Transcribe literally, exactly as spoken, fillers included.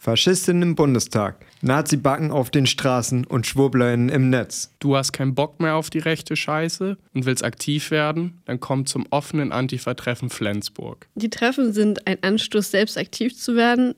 Faschisten im Bundestag, Nazi-Backen auf den Straßen und SchwurblerInnen im Netz. Du hast keinen Bock mehr auf die rechte Scheiße und willst aktiv werden? Dann komm zum offenen Antifa-Treffen Flensburg. Die Treffen sind ein Anstoß, selbst aktiv zu werden